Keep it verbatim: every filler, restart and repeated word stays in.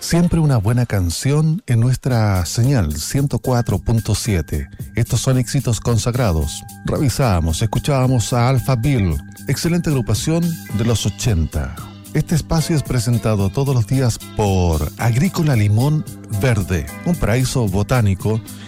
Siempre una buena canción en nuestra señal ciento cuatro punto siete. Estos son éxitos consagrados. Revisábamos, escuchábamos a Alphaville, excelente agrupación de los ochenta. Este espacio es presentado todos los días por Agrícola Limón Verde, un paraíso botánico